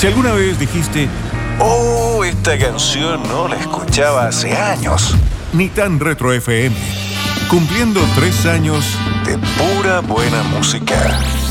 Si alguna vez dijiste, oh, esta canción no la escuchaba hace años. Ni tan Retro FM. Cumpliendo 3 años de pura buena música.